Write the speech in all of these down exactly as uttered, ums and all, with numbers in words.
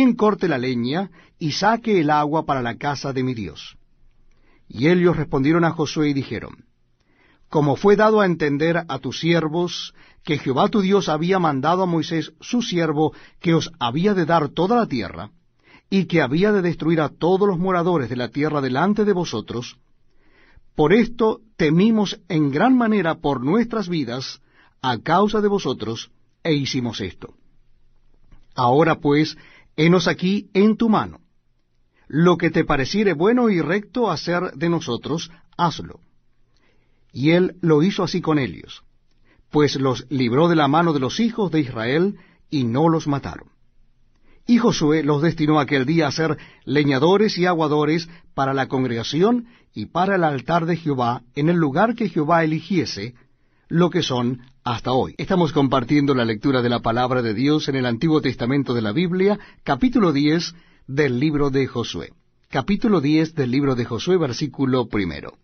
quien corte la leña y saque el agua para la casa de mi Dios. Y ellos respondieron a Josué y dijeron, como fue dado a entender a tus siervos que Jehová tu Dios había mandado a Moisés su siervo que os había de dar toda la tierra, y que había de destruir a todos los moradores de la tierra delante de vosotros, por esto temimos en gran manera por nuestras vidas a causa de vosotros, e hicimos esto. Ahora pues, henos aquí en tu mano. Lo que te pareciere bueno y recto hacer de nosotros, hazlo. Y él lo hizo así con ellos, pues los libró de la mano de los hijos de Israel, y no los mataron. Y Josué los destinó aquel día a ser leñadores y aguadores para la congregación y para el altar de Jehová en el lugar que Jehová eligiese, lo que son hasta hoy. Estamos compartiendo la lectura de la palabra de Dios en el Antiguo Testamento de la Biblia, capítulo diez del libro de Josué. Capítulo diez del libro de Josué, versículo primero.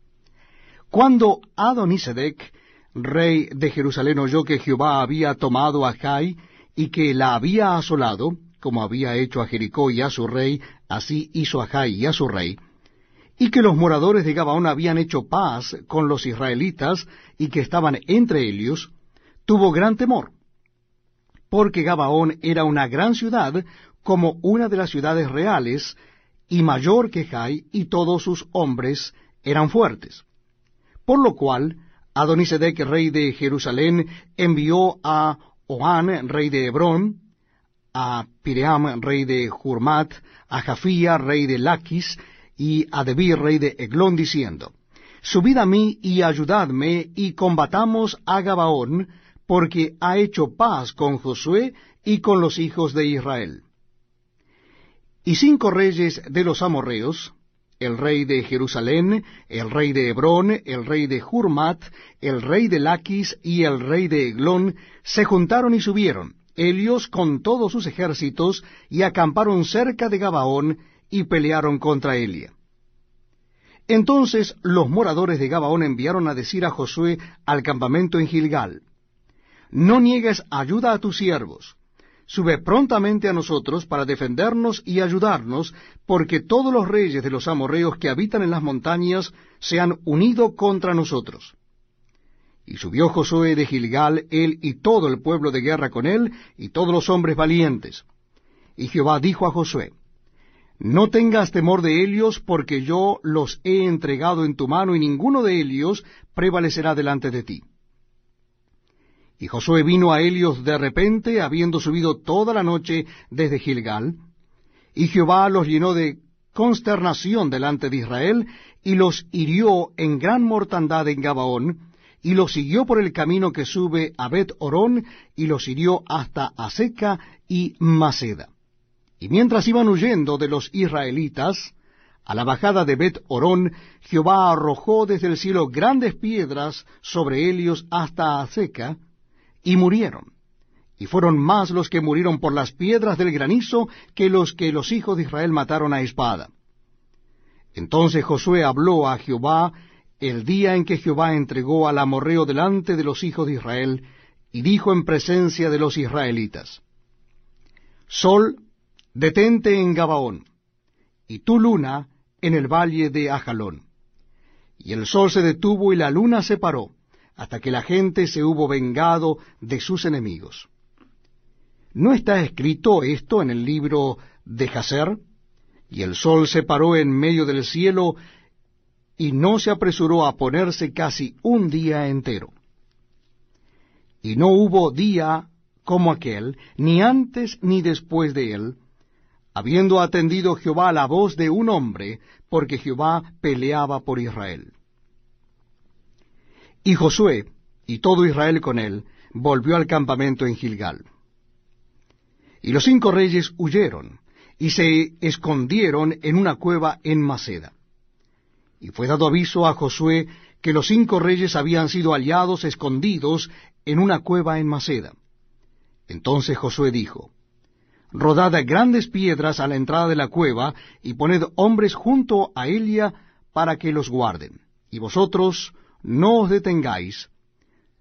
Cuando Adonisedec, rey de Jerusalén, oyó que Jehová había tomado a Jai y que la había asolado, como había hecho a Jericó y a su rey, así hizo a Jai y a su rey, y que los moradores de Gabaón habían hecho paz con los israelitas y que estaban entre ellos, tuvo gran temor, porque Gabaón era una gran ciudad, como una de las ciudades reales, y mayor que Jai, y todos sus hombres eran fuertes. Por lo cual, Adonisedec, rey de Jerusalén, envió a Oán, rey de Hebrón, a Piream, rey de Jurmat, a Jafía, rey de Laquis, y a Debir, rey de Eglón, diciendo, subid a mí y ayudadme, y combatamos a Gabaón, porque ha hecho paz con Josué y con los hijos de Israel. Y cinco reyes de los amorreos, el rey de Jerusalén, el rey de Hebrón, el rey de Jurmat, el rey de Laquis y el rey de Eglón, se juntaron y subieron, ellos con todos sus ejércitos, y acamparon cerca de Gabaón, y pelearon contra Elia. Entonces los moradores de Gabaón enviaron a decir a Josué al campamento en Gilgal, no niegues ayuda a tus siervos, sube prontamente a nosotros para defendernos y ayudarnos, porque todos los reyes de los amorreos que habitan en las montañas se han unido contra nosotros. Y subió Josué de Gilgal, él y todo el pueblo de guerra con él, y todos los hombres valientes. Y Jehová dijo a Josué, no tengas temor de ellos, porque yo los he entregado en tu mano, y ninguno de ellos prevalecerá delante de ti. Y Josué vino a ellos de repente, habiendo subido toda la noche desde Gilgal, y Jehová los llenó de consternación delante de Israel, y los hirió en gran mortandad en Gabaón, y los siguió por el camino que sube a Bet-Orón, y los hirió hasta Aseca y Maceda. Y mientras iban huyendo de los israelitas, a la bajada de Bet-Orón, Jehová arrojó desde el cielo grandes piedras sobre ellos hasta Aseca, y murieron. Y fueron más los que murieron por las piedras del granizo que los que los hijos de Israel mataron a espada. Entonces Josué habló a Jehová el día en que Jehová entregó al amorreo delante de los hijos de Israel, y dijo en presencia de los israelitas, Sol, detente en Gabaón, y tú luna en el valle de Ajalón. Y el sol se detuvo y la luna se paró, hasta que la gente se hubo vengado de sus enemigos. ¿No está escrito esto en el libro de Jaser? Y el sol se paró en medio del cielo, y no se apresuró a ponerse casi un día entero. Y no hubo día como aquel, ni antes ni después de él, habiendo atendido Jehová a la voz de un hombre, porque Jehová peleaba por Israel. Y Josué, y todo Israel con él, volvió al campamento en Gilgal. Y los cinco reyes huyeron, y se escondieron en una cueva en Maceda. Y fue dado aviso a Josué que los cinco reyes habían sido hallados escondidos en una cueva en Maceda. Entonces Josué dijo, Rodad grandes piedras a la entrada de la cueva, y poned hombres junto a ella para que los guarden. Y vosotros no os detengáis,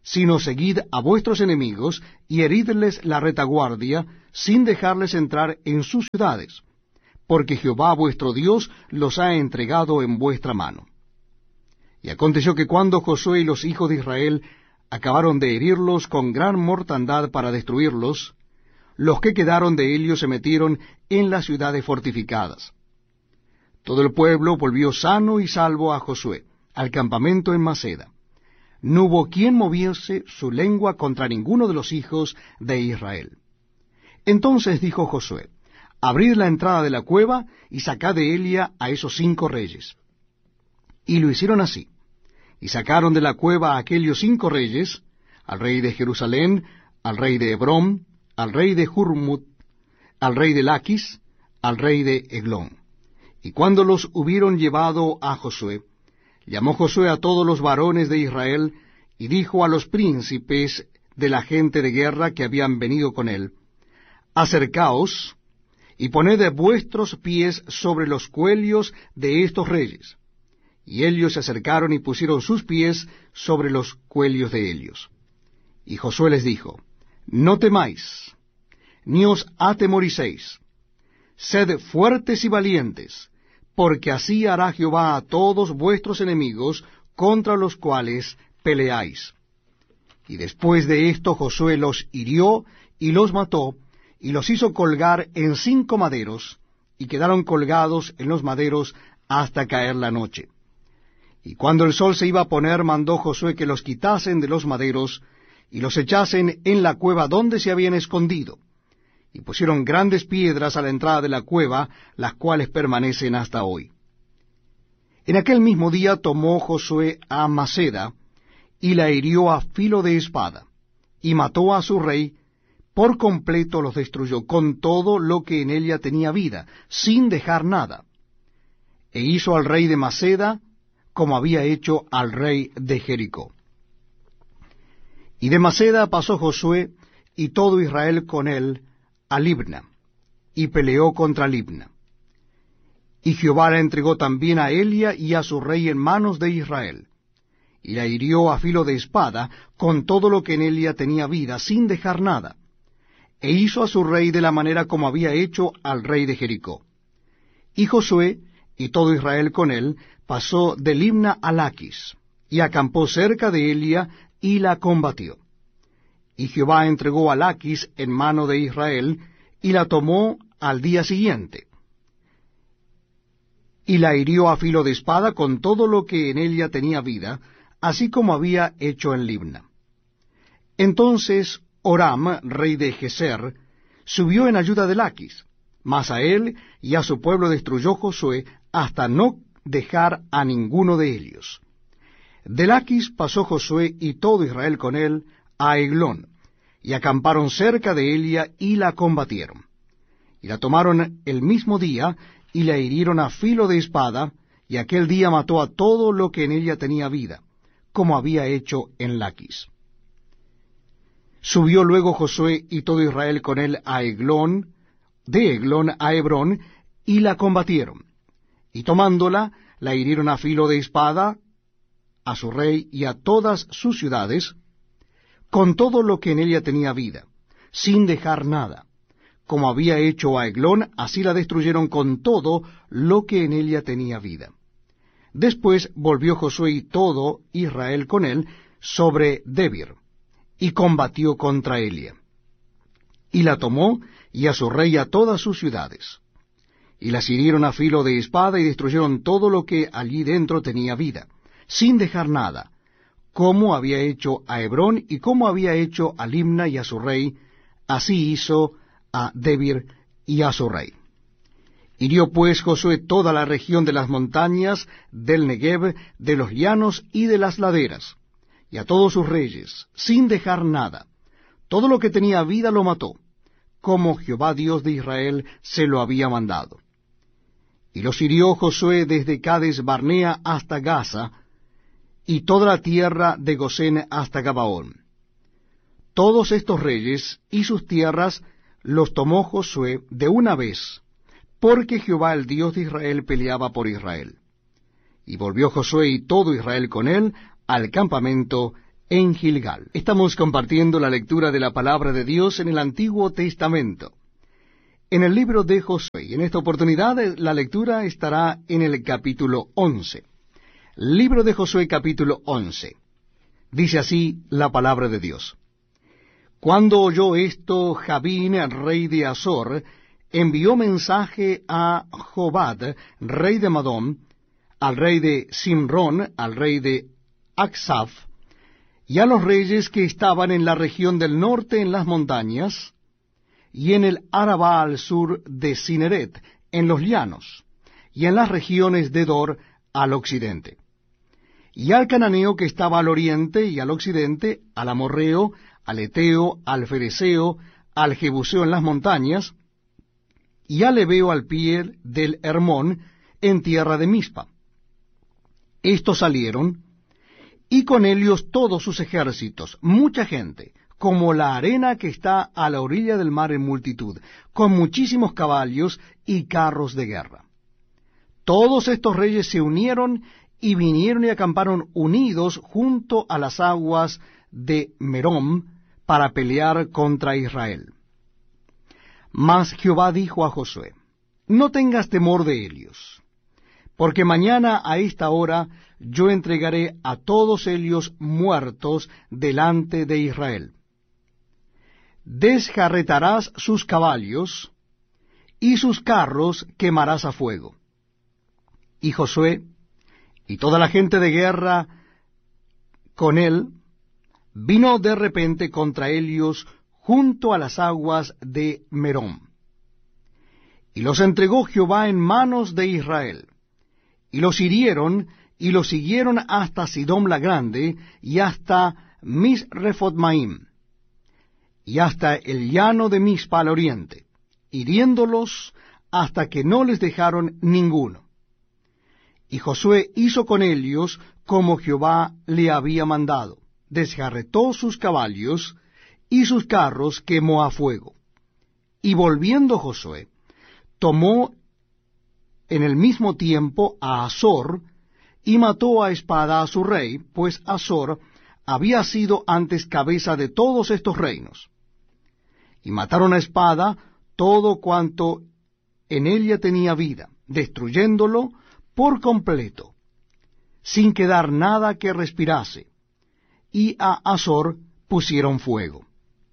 sino seguid a vuestros enemigos y heridles la retaguardia, sin dejarles entrar en sus ciudades, porque Jehová vuestro Dios los ha entregado en vuestra mano. Y aconteció que cuando Josué y los hijos de Israel acabaron de herirlos con gran mortandad para destruirlos, los que quedaron de ellos se metieron en las ciudades fortificadas. Todo el pueblo volvió sano y salvo a Josué, al campamento en Maceda. No hubo quien moviese su lengua contra ninguno de los hijos de Israel. Entonces dijo Josué, abrid la entrada de la cueva y sacad de ella a esos cinco reyes. Y lo hicieron así. Y sacaron de la cueva a aquellos cinco reyes, al rey de Jerusalén, al rey de Hebrón, al rey de Jurmut, al rey de Laquis, al rey de Eglón. Y cuando los hubieron llevado a Josué, llamó Josué a todos los varones de Israel, y dijo a los príncipes de la gente de guerra que habían venido con él, acercaos, y poned vuestros pies sobre los cuellos de estos reyes. Y ellos se acercaron y pusieron sus pies sobre los cuellos de ellos. Y Josué les dijo, no temáis, ni os atemoricéis, sed fuertes y valientes, porque así hará Jehová a todos vuestros enemigos contra los cuales peleáis. Y después de esto Josué los hirió y los mató, y los hizo colgar en cinco maderos, y quedaron colgados en los maderos hasta caer la noche. Y cuando el sol se iba a poner, mandó Josué que los quitasen de los maderos, y los echasen en la cueva donde se habían escondido. Y pusieron grandes piedras a la entrada de la cueva, las cuales permanecen hasta hoy. En aquel mismo día tomó Josué a Maceda, y la hirió a filo de espada, y mató a su rey, por completo los destruyó, con todo lo que en ella tenía vida, sin dejar nada. E hizo al rey de Maceda, como había hecho al rey de Jericó. Y de Maceda pasó Josué, y todo Israel con él, a Libna, y peleó contra Libna. Y Jehová la entregó también a Elia y a su rey en manos de Israel, y la hirió a filo de espada, con todo lo que en Elia tenía vida, sin dejar nada, e hizo a su rey de la manera como había hecho al rey de Jericó. Y Josué, y todo Israel con él, pasó de Libna a Laquis, y acampó cerca de Elia, y la combatió. Y Jehová entregó a Laquis en mano de Israel, y la tomó al día siguiente. Y la hirió a filo de espada con todo lo que en ella tenía vida, así como había hecho en Libna. Entonces Oram, rey de Geser, subió en ayuda de Laquis, mas a él y a su pueblo destruyó Josué, hasta no dejar a ninguno de ellos. De Laquis pasó Josué y todo Israel con él a Eglón, y acamparon cerca de Elia y la combatieron. Y la tomaron el mismo día, y la hirieron a filo de espada, y aquel día mató a todo lo que en ella tenía vida, como había hecho en Laquis. Subió luego Josué y todo Israel con él a Eglón, de Eglón a Hebrón, y la combatieron. Y tomándola, la hirieron a filo de espada, a su rey y a todas sus ciudades, con todo lo que en ella tenía vida, sin dejar nada. Como había hecho a Eglón, así la destruyeron con todo lo que en ella tenía vida. Después volvió Josué y todo Israel con él sobre Debir, y combatió contra Elia. Y la tomó, y a su rey y a todas sus ciudades. Y las hirieron a filo de espada, y destruyeron todo lo que allí dentro tenía vida, sin dejar nada, como había hecho a Hebrón, y como había hecho a Libna y a su rey, así hizo a Debir y a su rey. Hirió pues Josué toda la región de las montañas, del Negev, de los llanos y de las laderas, y a todos sus reyes, sin dejar nada. Todo lo que tenía vida lo mató, como Jehová Dios de Israel se lo había mandado. Y los hirió Josué desde Cades Barnea hasta Gaza, y toda la tierra de Gosén hasta Gabaón. Todos estos reyes y sus tierras los tomó Josué de una vez, porque Jehová el Dios de Israel peleaba por Israel. Y volvió Josué y todo Israel con él al campamento en Gilgal. Estamos compartiendo la lectura de la palabra de Dios en el Antiguo Testamento, en el libro de Josué. Y en esta oportunidad la lectura estará en el capítulo once. Libro de Josué, capítulo once. Dice así la palabra de Dios. Cuando oyó esto, Jabín, rey de Azor, envió mensaje a Jobad, rey de Madón, al rey de Simrón, al rey de Aksaf, y a los reyes que estaban en la región del norte en las montañas, y en el Arabá al sur de Cineret, en los llanos, y en las regiones de Dor al occidente, y al cananeo que estaba al oriente y al occidente, al amorreo, al eteo, al fereceo, al jebuseo en las montañas, y al heveo al pie del Hermón, en tierra de Mispa. Estos salieron, y con ellos todos sus ejércitos, mucha gente, como la arena que está a la orilla del mar en multitud, con muchísimos caballos y carros de guerra. Todos estos reyes se unieron y vinieron y acamparon unidos junto a las aguas de Merom para pelear contra Israel. Mas Jehová dijo a Josué, no tengas temor de ellos, porque mañana a esta hora yo entregaré a todos ellos muertos delante de Israel. Desjarretarás sus caballos, y sus carros quemarás a fuego. Y Josué, y toda la gente de guerra con él, vino de repente contra ellos junto a las aguas de Merom. Y los entregó Jehová en manos de Israel, y los hirieron, y los siguieron hasta Sidom la Grande, y hasta Misrefotmaim, y hasta el llano de Mispa al oriente, hiriéndolos hasta que no les dejaron ninguno. Y Josué hizo con ellos como Jehová le había mandado, desjarretó sus caballos, y sus carros quemó a fuego. Y volviendo Josué, tomó en el mismo tiempo a Azor, y mató a espada a su rey, pues Azor había sido antes cabeza de todos estos reinos. Y mataron a espada todo cuanto en ella tenía vida, destruyéndolo por completo, sin quedar nada que respirase, y a Azor pusieron fuego.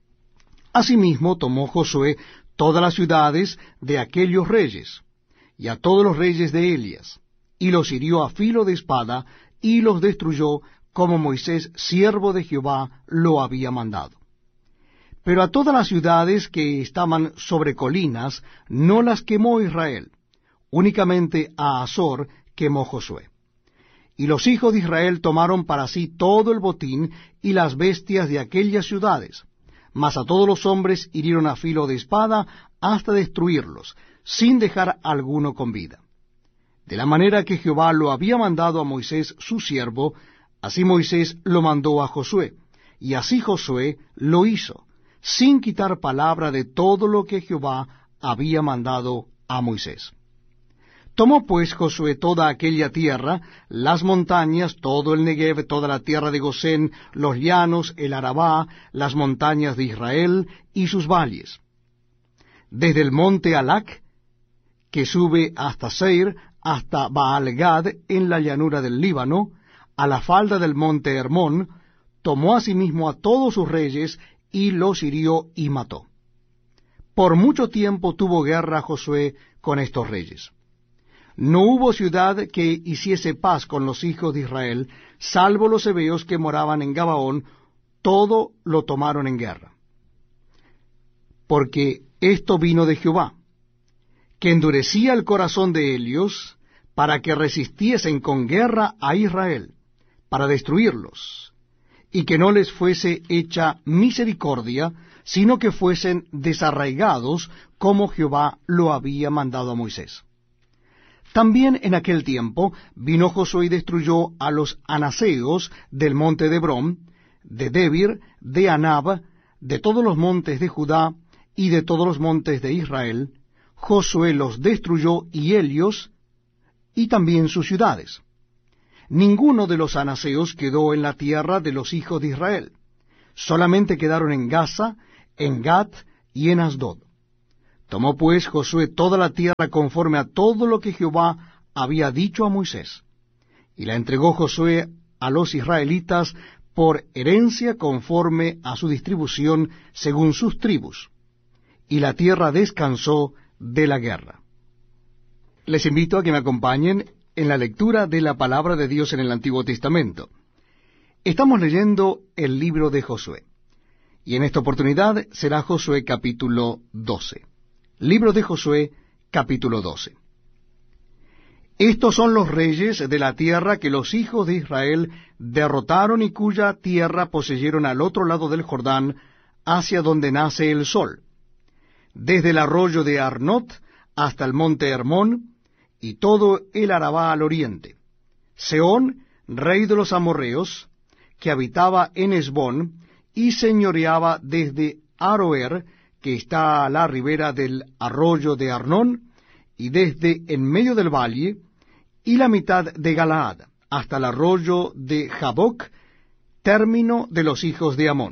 Asimismo tomó Josué todas las ciudades de aquellos reyes, y a todos los reyes de Elias, y los hirió a filo de espada, y los destruyó, como Moisés, siervo de Jehová, lo había mandado. Pero a todas las ciudades que estaban sobre colinas, no las quemó Israel, únicamente a Azor quemó Josué. Y los hijos de Israel tomaron para sí todo el botín y las bestias de aquellas ciudades, mas a todos los hombres hirieron a filo de espada hasta destruirlos, sin dejar alguno con vida. De la manera que Jehová lo había mandado a Moisés su siervo, así Moisés lo mandó a Josué, y así Josué lo hizo, sin quitar palabra de todo lo que Jehová había mandado a Moisés. Tomó pues Josué toda aquella tierra, las montañas, todo el Negev, toda la tierra de Gosén, los llanos, el Arabá, las montañas de Israel y sus valles. Desde el monte Alac, que sube hasta Seir, hasta Baal-Gad, en la llanura del Líbano, a la falda del monte Hermón, tomó asimismo a todos sus reyes, y los hirió y mató. Por mucho tiempo tuvo guerra Josué con estos reyes. No hubo ciudad que hiciese paz con los hijos de Israel, salvo los heveos que moraban en Gabaón, todo lo tomaron en guerra. Porque esto vino de Jehová, que endurecía el corazón de ellos, para que resistiesen con guerra a Israel, para destruirlos, y que no les fuese hecha misericordia, sino que fuesen desarraigados, como Jehová lo había mandado a Moisés. También en aquel tiempo vino Josué y destruyó a los anaseos del monte de Hebrón, de Debir, de Anab, de todos los montes de Judá y de todos los montes de Israel. Josué los destruyó, y ellos, y también sus ciudades. ninguno de los anaseos quedó en la tierra de los hijos de Israel. Solamente quedaron en Gaza, en Gat y en Asdod. Tomó pues Josué toda la tierra conforme a todo lo que Jehová había dicho a Moisés, y la entregó Josué a los israelitas por herencia conforme a su distribución según sus tribus, y la tierra descansó de la guerra. Les invito a que me acompañen en la lectura de la palabra de Dios en el Antiguo Testamento. Estamos leyendo el libro de Josué, y en esta oportunidad será Josué capítulo doce. Libro de Josué capítulo doce. Estos son los reyes de la tierra que los hijos de Israel derrotaron y cuya tierra poseyeron al otro lado del Jordán, hacia donde nace el sol, desde el arroyo de Arnot hasta el monte Hermón, y todo el Arabá al oriente. Sehón, rey de los amorreos, que habitaba en Hesbón, y señoreaba desde Aroer, que está a la ribera del arroyo de Arnón, y desde en medio del valle, y la mitad de Galaad, hasta el arroyo de Jaboc, término de los hijos de Amón.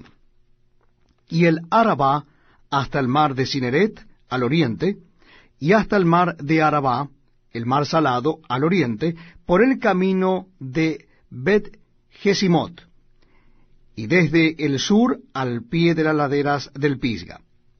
Y el Arabá, hasta el mar de Cineret, al oriente, y hasta el mar de Arabá, el mar salado, al oriente, por el camino de Bet-Jesimot, y desde el sur al pie de las laderas del Pisga.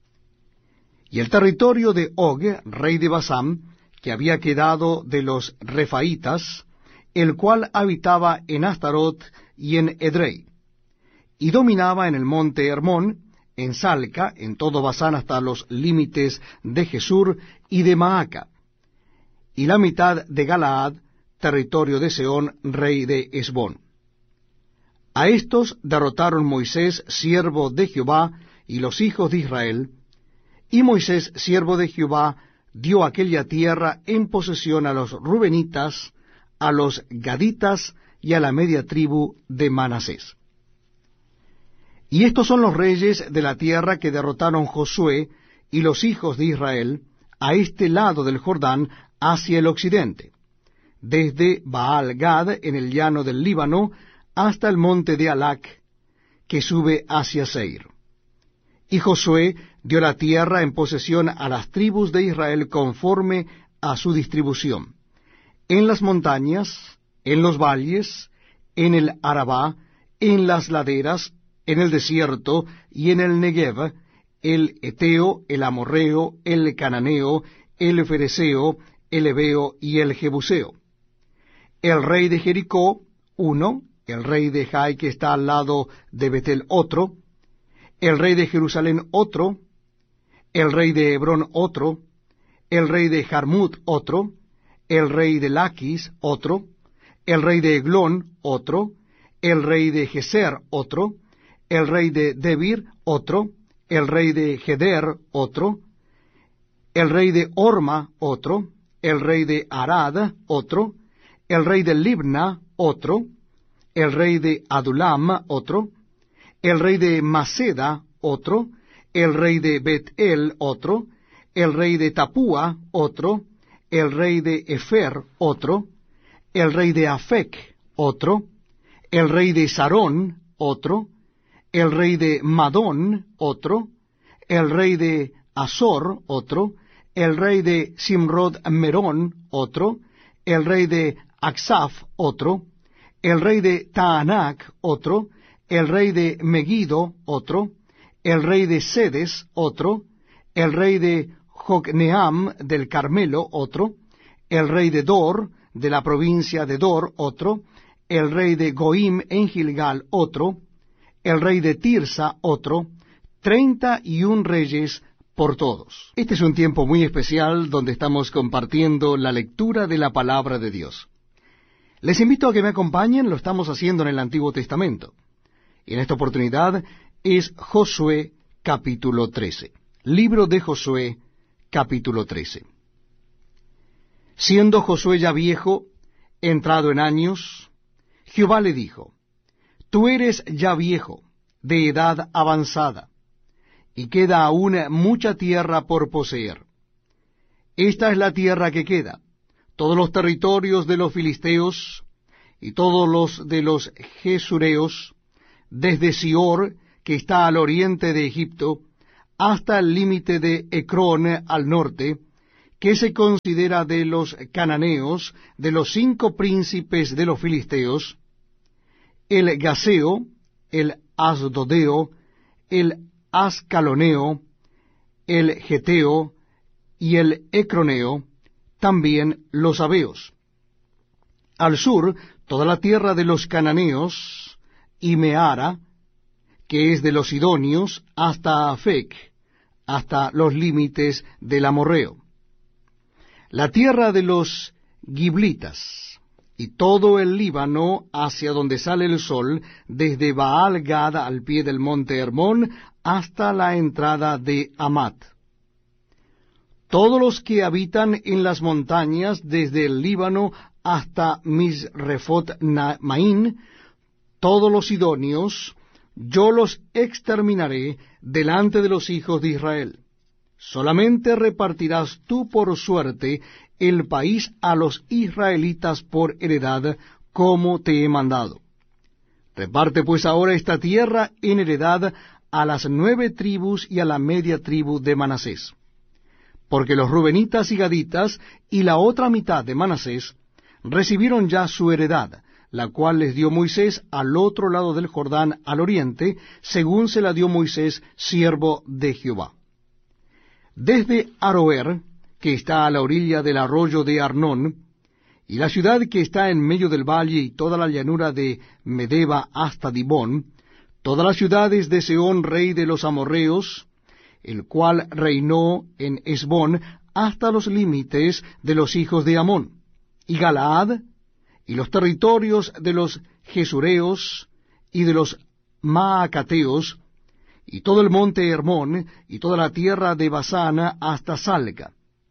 Y el territorio de Og, rey de Basán, que había quedado de los Refaitas, el cual habitaba en Astarot y en Edrei, y dominaba en el monte Hermón, en Salca, en todo Basán hasta los límites de Jesur y de Maaca, y la mitad de Galaad, territorio de Sehón, rey de Hesbón. A estos derrotaron Moisés, siervo de Jehová, y los hijos de Israel, y Moisés, siervo de Jehová, dio aquella tierra en posesión a los Rubenitas, a los Gaditas y a la media tribu de Manasés. Y estos son los reyes de la tierra que derrotaron Josué y los hijos de Israel a este lado del Jordán hacia el occidente, desde Baal-Gad en el llano del Líbano hasta el monte de Alac, que sube hacia Seir. Y Josué dio la tierra en posesión a las tribus de Israel conforme a su distribución, en las montañas, en los valles, en el Arabá, en las laderas, en el desierto y en el Negev, el Eteo, el Amorreo, el Cananeo, el Fereseo, el Heveo y el Jebuseo. El rey de Jericó, uno, el rey de Jai, que está al lado de Betel, otro, el rey de Jerusalén, otro, el rey de Hebrón, otro, el rey de Jarmut, otro, el rey de Laquis, otro, el rey de Eglón, otro, el rey de Geser, otro, el rey de Debir, otro, el rey de Geder, otro, el rey de Orma, otro, el rey de Arad, otro, el rey de Libna, otro, el rey de Adulam, otro, el rey de Maceda, otro, el rey de Bet-El, otro, el rey de Tapúa, otro, el rey de Efer, otro, el rey de Afec, otro, el rey de Sarón, otro, el rey de Madón, otro, el rey de Azor, otro, el rey de Simrod Merón, otro, el rey de Aksaf, otro, el rey de Taanac, otro, el rey de Megiddo, otro, el rey de Sedes, otro, el rey de Jocneam del Carmelo, otro, el rey de Dor, de la provincia de Dor, otro, el rey de Goim en Gilgal, otro, el rey de Tirsa, otro, treinta y un reyes por todos. Este es un tiempo muy especial donde estamos compartiendo la lectura de la palabra de Dios. Les invito a que me acompañen, lo estamos haciendo en el Antiguo Testamento. Y en esta oportunidad es Josué capítulo trece. Libro de Josué capítulo trece. Siendo Josué ya viejo, entrado en años, Jehová le dijo, Tú eres ya viejo, de edad avanzada, y queda aún mucha tierra por poseer. Esta es la tierra que queda, todos los territorios de los filisteos, y todos los de los Gesureos, desde Sior, que está al oriente de Egipto, hasta el límite de Ecrón al norte, que se considera de los cananeos, de los cinco príncipes de los filisteos, el Gaseo, el Asdodeo, el Ascaloneo, el Geteo y el Ecroneo, también los Abeos. Al sur, toda la tierra de los cananeos, y Meara, que es de los sidonios, hasta Afec, hasta los límites del amorreo. La tierra de los giblitas, y todo el Líbano hacia donde sale el sol, desde Baal-Gad al pie del monte Hermón, hasta la entrada de Amat. Todos los que habitan en las montañas, desde el Líbano hasta Misrefot Maín, todos los sidonios, yo los exterminaré delante de los hijos de Israel. Solamente repartirás tú por suerte el país a los israelitas por heredad, como te he mandado. Reparte pues ahora esta tierra en heredad a las nueve tribus y a la media tribu de Manasés. Porque los rubenitas y gaditas y la otra mitad de Manasés recibieron ya su heredad, la cual les dio Moisés al otro lado del Jordán, al oriente, según se la dio Moisés, siervo de Jehová. Desde Aroer, que está a la orilla del arroyo de Arnón, y la ciudad que está en medio del valle y toda la llanura de Medeba hasta Dibón, todas las ciudades de Sehón, rey de los amorreos, el cual reinó en Esbón hasta los límites de los hijos de Amón, y Galaad, y los territorios de los Gesureos y de los Maacateos, y todo el monte Hermón, y toda la tierra de Basán hasta Salca.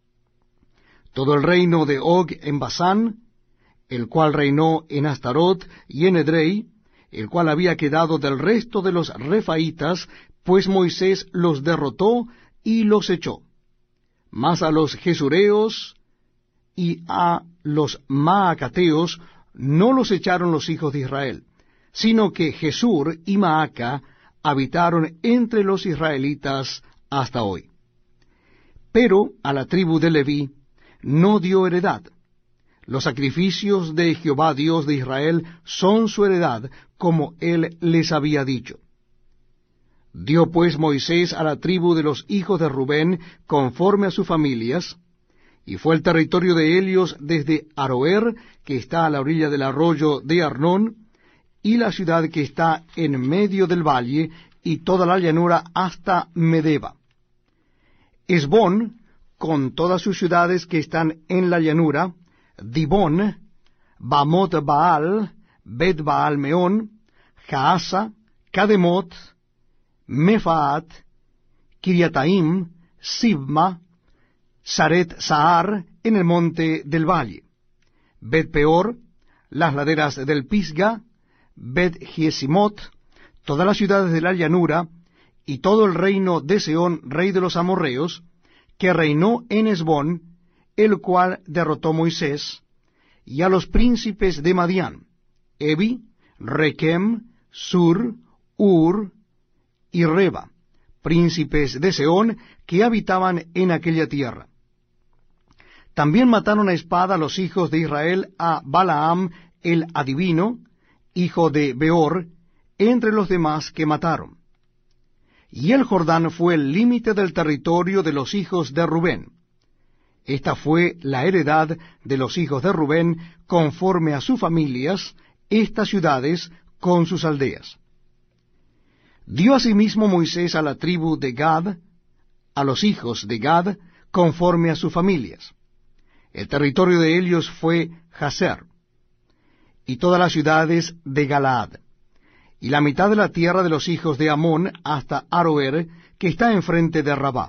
Todo el reino de Og en Basán, el cual reinó en Astarot y en Edrei, el cual había quedado del resto de los refaítas, pues Moisés los derrotó y los echó. Mas a los Gesureos y a los Maacateos no los echaron los hijos de Israel, sino que Jesur y Maaca habitaron entre los israelitas hasta hoy. Pero a la tribu de Leví no dio heredad. Los sacrificios de Jehová Dios de Israel son su heredad, como él les había dicho. Dio pues Moisés a la tribu de los hijos de Rubén conforme a sus familias, y fue el territorio de ellos desde Aroer, que está a la orilla del arroyo de Arnón, y la ciudad que está en medio del valle, y toda la llanura hasta Medeba. Esbón, con todas sus ciudades que están en la llanura, Dibón, Bamot Baal, Bet Baal Meón, Jaasa, Kademot, Mefaat, Kiriataim, Sibma, Saret Sahar, en el monte del valle, Bet Peor, las laderas del Pisga, Bet Jesimot, todas las ciudades de la llanura, y todo el reino de Sehón, rey de los amorreos, que reinó en Esbón, el cual derrotó Moisés, y a los príncipes de Madián, Evi, Rekem, Sur, Ur y Reba, príncipes de Sehón, que habitaban en aquella tierra. También mataron a espada los hijos de Israel a Balaam el adivino, hijo de Beor, entre los demás que mataron. Y el Jordán fue el límite del territorio de los hijos de Rubén. Esta fue la heredad de los hijos de Rubén, conforme a sus familias, estas ciudades con sus aldeas. Dio asimismo Moisés a la tribu de Gad, a los hijos de Gad, conforme a sus familias. El territorio de ellos fue Jazer, y todas las ciudades de Galaad, y la mitad de la tierra de los hijos de Amón hasta Aroer, que está enfrente de Rabá,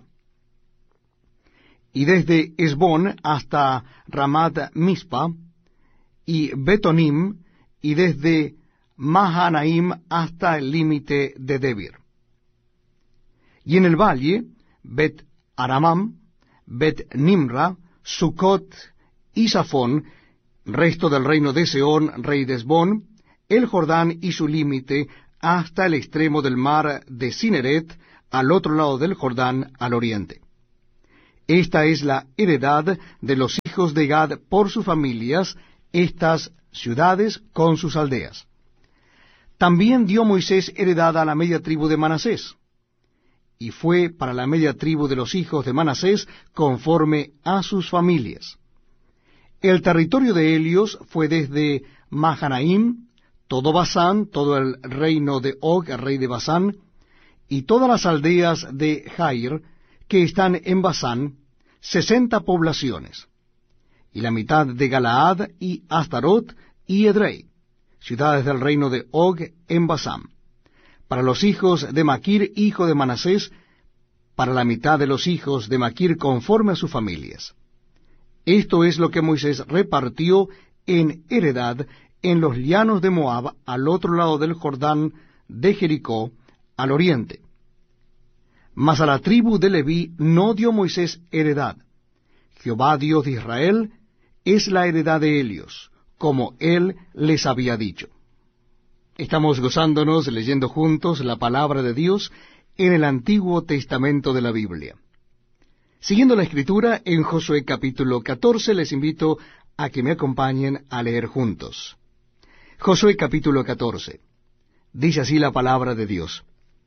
y desde Esbón hasta Ramat Mispa, y Betonim, y desde Mahanaim hasta el límite de Debir. Y en el valle, Bet Aramam, Bet Nimra, Sucot y Safón, resto del reino de Sehón, rey de Hesbón, el Jordán y su límite, hasta el extremo del mar de Cineret, al otro lado del Jordán, al oriente. Esta es la heredad de los hijos de Gad por sus familias, estas ciudades con sus aldeas. También dio Moisés heredad a la media tribu de Manasés, y fue para la media tribu de los hijos de Manasés conforme a sus familias. El territorio de Helios fue desde Mahanaim, todo Basán, todo el reino de Og, el rey de Basán, y todas las aldeas de Jair, que están en Basán, sesenta poblaciones, y la mitad de Galaad, y Astarot, y Edrei, ciudades del reino de Og en Basán. Para los hijos de Maquir, hijo de Manasés, para la mitad de los hijos de Maquir conforme a sus familias. Esto es lo que Moisés repartió en heredad en los llanos de Moab, al otro lado del Jordán de Jericó, al oriente. Mas a la tribu de Leví no dio Moisés heredad. Jehová Dios de Israel es la heredad de ellos, como él les había dicho. Estamos gozándonos leyendo juntos la palabra de Dios en el Antiguo Testamento de la Biblia. Siguiendo la Escritura, en Josué capítulo catorce, les invito a que me acompañen a leer juntos. Josué capítulo catorce. Dice así la palabra de Dios.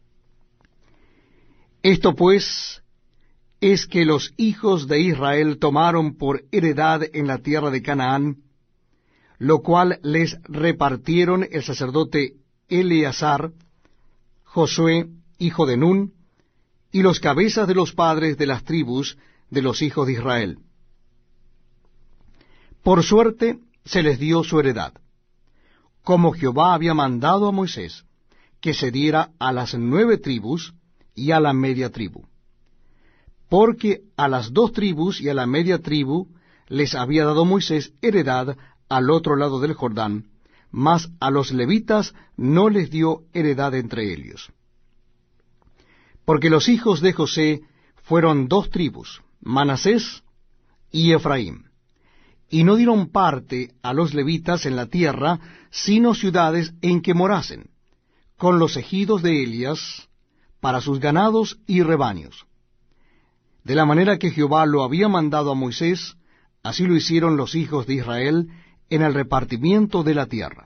Esto pues es que los hijos de Israel tomaron por heredad en la tierra de Canaán, lo cual les repartieron el sacerdote Eleazar, Josué, hijo de Nun, y los cabezas de los padres de las tribus de los hijos de Israel. Por suerte se les dio su heredad, como Jehová había mandado a Moisés, que se diera a las nueve tribus y a la media tribu. Porque a las dos tribus y a la media tribu les había dado Moisés heredad al otro lado del Jordán, mas a los levitas no les dio heredad entre ellos. Porque los hijos de José fueron dos tribus, Manasés y Efraín, y no dieron parte a los levitas en la tierra, sino ciudades en que morasen, con los ejidos de Elías, para sus ganados y rebaños. De la manera que Jehová lo había mandado a Moisés, así lo hicieron los hijos de Israel en el repartimiento de la tierra.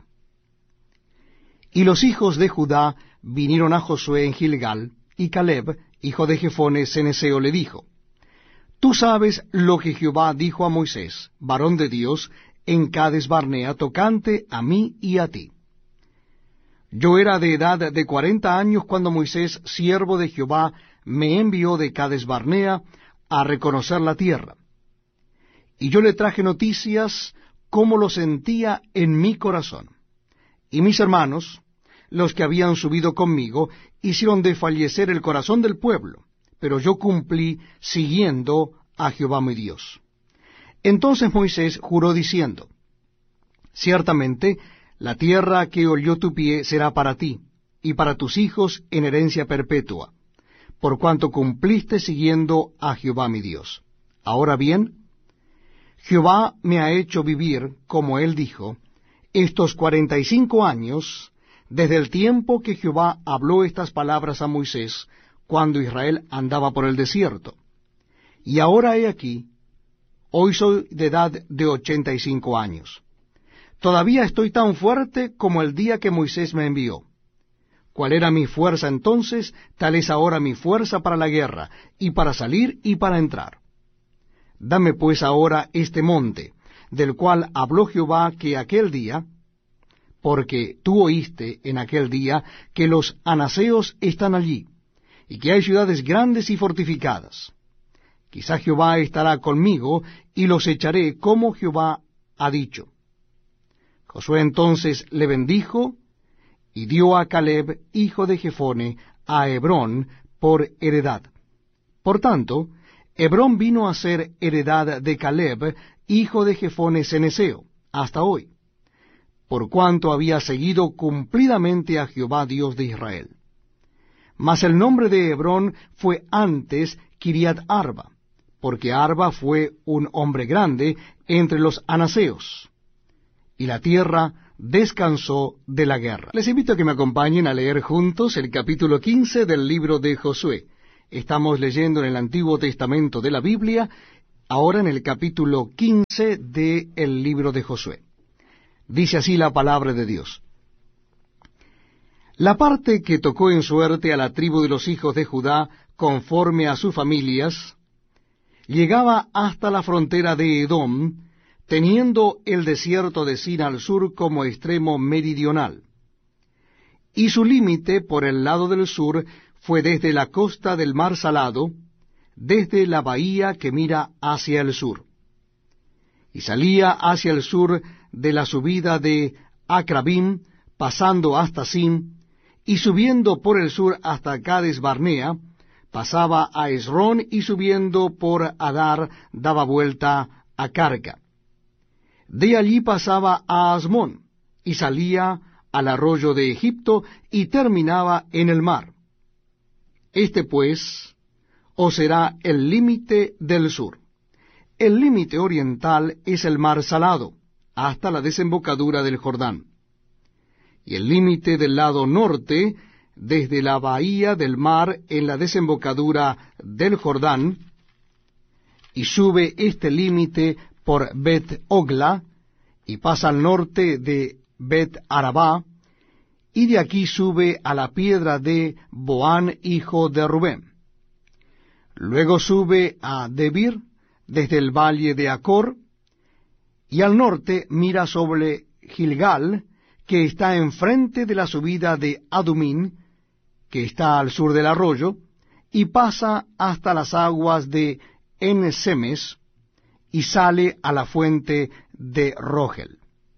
Y los hijos de Judá vinieron a Josué en Gilgal, y Caleb, hijo de Jefone ceneseo, le dijo, Tú sabes lo que Jehová dijo a Moisés, varón de Dios, en Cades Barnea, tocante a mí y a ti. Yo era de edad de cuarenta años cuando Moisés, siervo de Jehová, me envió de Cades Barnea a reconocer la tierra. Y yo le traje noticias como lo sentía en mi corazón. Y mis hermanos, los que habían subido conmigo, hicieron desfallecer el corazón del pueblo, pero yo cumplí siguiendo a Jehová mi Dios. Entonces Moisés juró diciendo, Ciertamente, la tierra que olió tu pie será para ti, y para tus hijos en herencia perpetua, por cuanto cumpliste siguiendo a Jehová mi Dios. Ahora bien, Jehová me ha hecho vivir, como él dijo, estos cuarenta y cinco años, desde el tiempo que Jehová habló estas palabras a Moisés, cuando Israel andaba por el desierto. Y ahora he aquí, hoy soy de edad de ochenta y cinco años. Todavía estoy tan fuerte como el día que Moisés me envió. ¿Cuál era mi fuerza entonces? Tal es ahora mi fuerza para la guerra, y para salir y para entrar. Dame pues ahora este monte, del cual habló Jehová que aquel día, porque tú oíste en aquel día que los anaseos están allí, y que hay ciudades grandes y fortificadas. Quizá Jehová estará conmigo, y los echaré como Jehová ha dicho. Josué entonces le bendijo, y dio a Caleb, hijo de Jefone, a Hebrón por heredad. Por tanto, Hebrón vino a ser heredad de Caleb, hijo de Jefone ceneseo, hasta hoy, por cuanto había seguido cumplidamente a Jehová Dios de Israel. Mas el nombre de Hebrón fue antes Kiriat Arba, porque Arba fue un hombre grande entre los anaseos. y la tierra descansó de la guerra. Les invito a que me acompañen a leer juntos el capítulo quince del libro de Josué. Estamos leyendo en el Antiguo Testamento de la Biblia, ahora en el capítulo quince del libro de Josué. Dice así la palabra de Dios. La parte que tocó en suerte a la tribu de los hijos de Judá, conforme a sus familias, llegaba hasta la frontera de Edom, teniendo el desierto de Sin al sur como extremo meridional. Y su límite por el lado del sur fue desde la costa del mar Salado, desde la bahía que mira hacia el sur. Y salía hacia el sur de la subida de Acrabim, pasando hasta Sin, y subiendo por el sur hasta Cades Barnea, pasaba a Esrón, y subiendo por Adar daba vuelta a Carca. De allí pasaba a Asmón, y salía al arroyo de Egipto, y terminaba en el mar. Este, pues, os será el límite del sur. El límite oriental es el mar Salado, hasta la desembocadura del Jordán. Y el límite del lado norte, desde la bahía del mar en la desembocadura del Jordán, y sube este límite por Bet-Ogla, y pasa al norte de Bet-Arabá, y de aquí sube a la piedra de Boán, hijo de Rubén. Luego sube a Debir, desde el valle de Acor, y al norte mira sobre Gilgal, que está enfrente de la subida de Adumín, que está al sur del arroyo, y pasa hasta las aguas de En-Semes, y sale a la fuente de Rogel.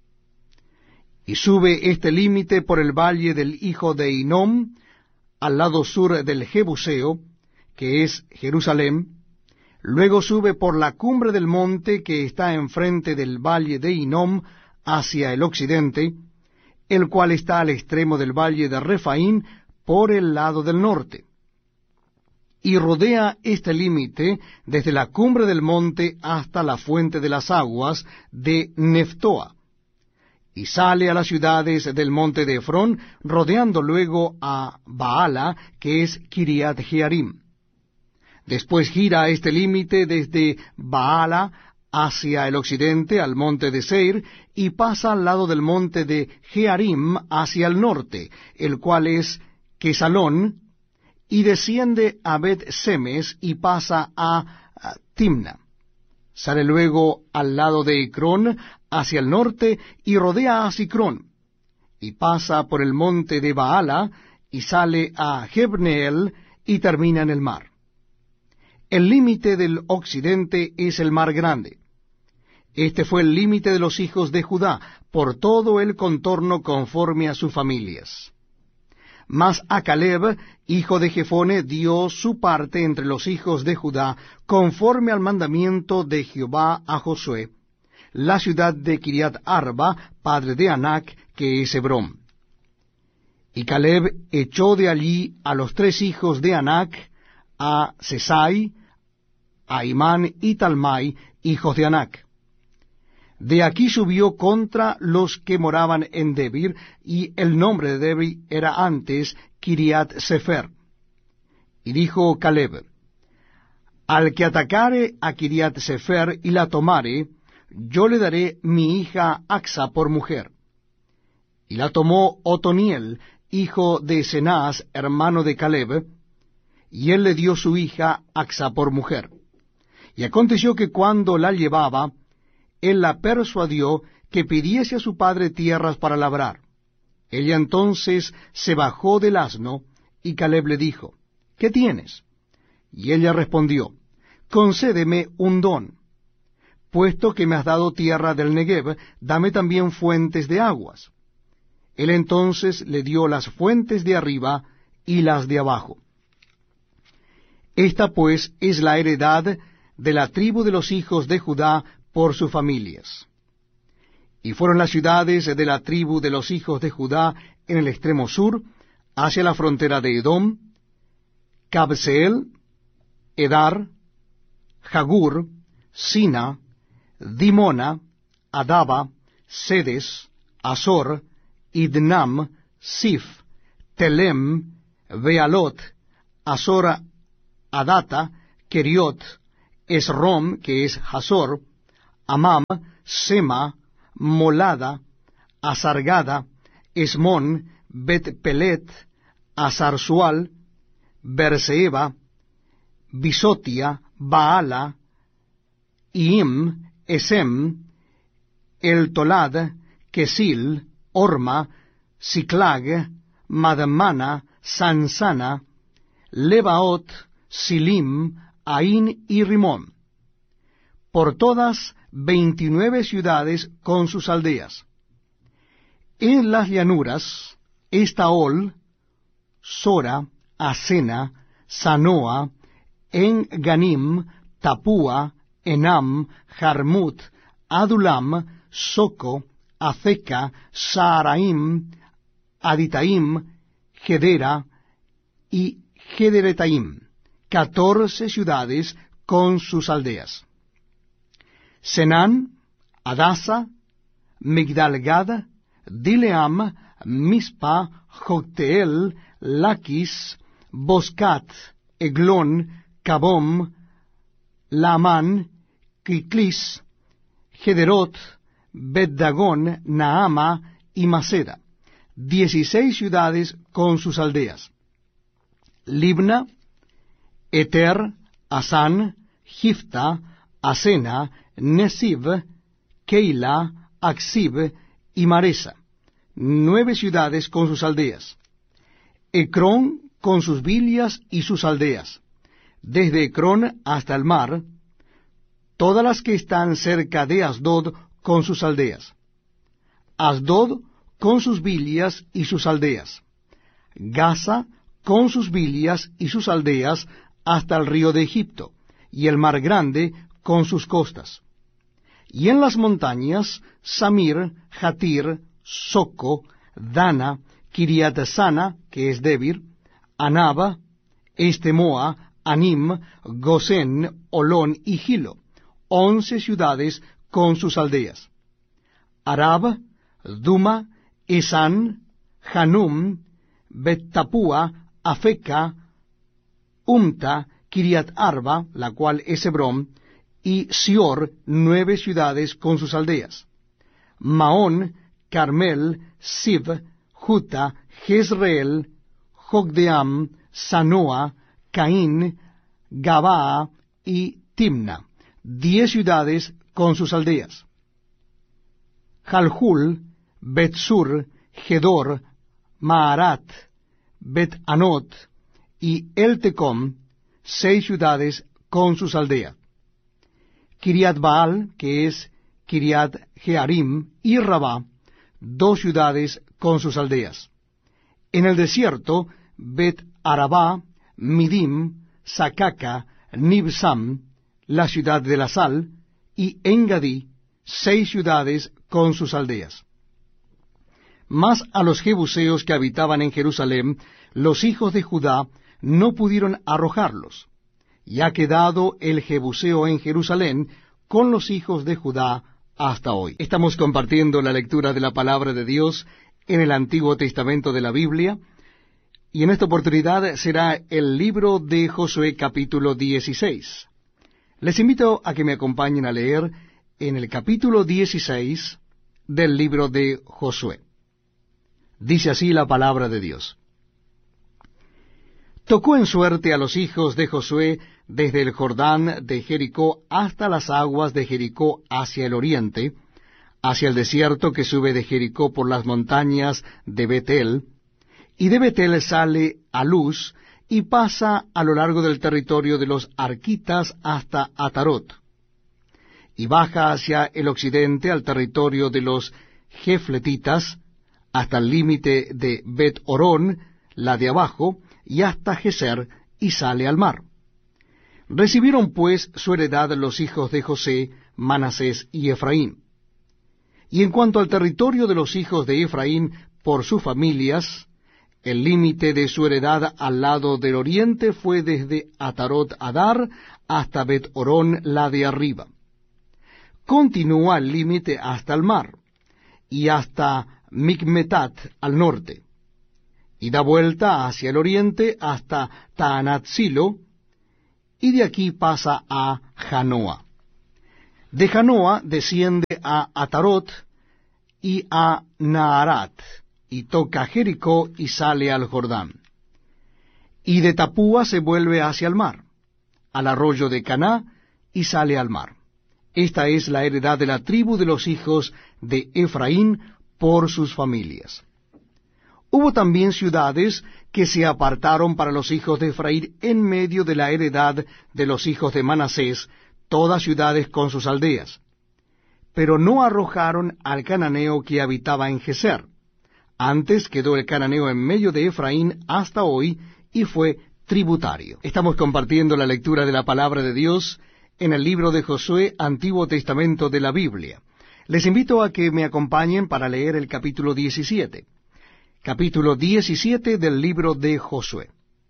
Y sube este límite por el valle del hijo de Hinnom, al lado sur del Jebuseo, que es Jerusalén. Luego sube por la cumbre del monte que está enfrente del valle de Hinnom hacia el occidente, el cual está al extremo del valle de Refaín por el lado del norte. Y rodea este límite desde la cumbre del monte hasta la fuente de las aguas de Neftoa, y sale a las ciudades del monte de Efrón, rodeando luego a Baala, que es Kiriat Jearim. Después gira este límite desde Baala hacia el occidente al monte de Seir, y pasa al lado del monte de Jearim hacia el norte, el cual es Quesalón, y desciende a Bet-Semes y pasa a Timna. Sale luego al lado de Ecrón hacia el norte y rodea a Sicrón, y pasa por el monte de Baala y sale a Jebneel y termina en el mar. El límite del occidente es el mar Grande. Este fue el límite de los hijos de Judá, por todo el contorno conforme a sus familias. Mas a Caleb, hijo de Jefone, dio su parte entre los hijos de Judá, conforme al mandamiento de Jehová a Josué, la ciudad de Kiriat Arba, padre de Anac, que es Hebrón. Y Caleb echó de allí a los tres hijos de Anac, a Sesai, a Imán y Talmai, hijos de Anac. De aquí subió contra los que moraban en Debir, y el nombre de Debir era antes Kiriat Sefer. Y dijo Caleb: al que atacare a Kiriat Sefer y la tomare, yo le daré mi hija Axa por mujer. Y la tomó Otoniel, hijo de Cenaz, hermano de Caleb, y él le dio su hija Axa por mujer. Y aconteció que cuando la llevaba, él la persuadió que pidiese a su padre tierras para labrar. Ella entonces se bajó del asno, y Caleb le dijo: ¿qué tienes? Y ella respondió: concédeme un don. Puesto que me has dado tierra del Negev, dame también fuentes de aguas. Él entonces le dio las fuentes de arriba y las de abajo. Esta pues es la heredad de la tribu de los hijos de Judá por sus familias. Y fueron las ciudades de la tribu de los hijos de Judá en el extremo sur, hacia la frontera de Edom: Cabseel, Edar, Jagur, Sina, Dimona, Adaba, Sedes, Azor, Idnam, Sif, Telem, Bealot, Azor Adata, Keriot, Esrom, que es Hazor, Amam, Sema, Molada, Asargada, Esmón, Bet-Pelet, Asarsual, Berseba, Bisotia, Baala, Iim, Esem, El Tolad, Kesil, Orma, Siclag, Madmana, Sansana, Lebaot, Silim, Ain y Rimón, por todas veintinueve ciudades con sus aldeas. En las llanuras, Estaol, Sora, Asena, Sanoa, En Ganim, Tapúa, Enam, Jarmut, Adulam, Soco, Azeca, Saaraim, Aditaim, Gedera y Gederetaim, catorce ciudades con sus aldeas. Senán, Adasa, Migdalgad, Dileam, Mispa, Jocteel, Laquis, Boscat, Eglón, Cabom, Laamán, Kiklis, Gederot, Bet-Dagón, Naama y Maceda, dieciséis ciudades con sus aldeas. Libna, Eter, Asán, Gifta, Asena, Nesib, Keila, Aksib y Maresa, nueve ciudades con sus aldeas. Ecrón con sus villas y sus aldeas, desde Ecrón hasta el mar, todas las que están cerca de Asdod con sus aldeas. Asdod con sus villas y sus aldeas. Gaza con sus villas y sus aldeas hasta el río de Egipto, y el mar grande con sus costas. Y en las montañas, Samir, Jatir, Soco, Dana, Kiriat-Sana, que es Debir, Anaba, Estemoa, Anim, Gosén, Olón y Gilo, once ciudades con sus aldeas. Arab, Duma, Esán, Hanum, Bet-Tapúa, Afeca, Umta, Kiriat Arba, la cual es Hebrón, y Sior, nueve ciudades con sus aldeas. Maón, Carmel, Sib, Juta, Jezreel, Jogdeam, Sanoa, Caín, Gabaa y Timna, diez ciudades con sus aldeas. Jalhul, Bet-Sur, Gedor, Maarat, Bet-Anot y Eltecom, seis ciudades con sus aldeas. Kiriat Baal, que es Kiriat Jearim, y Rabá, dos ciudades con sus aldeas. En el desierto, Bet-Arabá, Midim, Sacaca, Nibsam, la ciudad de la sal, y Engadí, seis ciudades con sus aldeas. Mas a los jebuseos que habitaban en Jerusalén, los hijos de Judá no pudieron arrojarlos, y ha quedado el jebuseo en Jerusalén con los hijos de Judá hasta hoy. Estamos compartiendo la lectura de la palabra de Dios en el Antiguo Testamento de la Biblia, y en esta oportunidad será el libro de Josué capítulo dieciséis. Les invito a que me acompañen a leer en el capítulo dieciséis del libro de Josué. Dice así la palabra de Dios. Tocó en suerte a los hijos de Josué desde el Jordán de Jericó hasta las aguas de Jericó hacia el oriente, hacia el desierto que sube de Jericó por las montañas de Betel, y de Betel sale a Luz y pasa a lo largo del territorio de los arquitas hasta Atarot, y baja hacia el occidente al territorio de los jefletitas, hasta el límite de Bet-Orón, la de abajo, y hasta Geser, y sale al mar. Recibieron pues su heredad los hijos de José, Manasés y Efraín. Y en cuanto al territorio de los hijos de Efraín por sus familias, el límite de su heredad al lado del oriente fue desde Atarot Adar hasta Bet-Orón, la de arriba. Continúa el límite hasta el mar, y hasta Micmetat al norte, y da vuelta hacia el oriente hasta Taanatzilo, y de aquí pasa a Janoa. De Janoa desciende a Atarot y a Naarat, y toca Jericó y sale al Jordán. Y de Tapúa se vuelve hacia el mar, al arroyo de Caná, y sale al mar. Esta es la heredad de la tribu de los hijos de Efraín por sus familias. Hubo también ciudades que se apartaron para los hijos de Efraín en medio de la heredad de los hijos de Manasés, todas ciudades con sus aldeas. Pero no arrojaron al cananeo que habitaba en Geser. Antes quedó el cananeo en medio de Efraín hasta hoy, y fue tributario. Estamos compartiendo la lectura de la palabra de Dios en el libro de Josué, Antiguo Testamento de la Biblia. Les invito a que me acompañen para leer el capítulo diecisiete. Capítulo diecisiete del libro de Josué.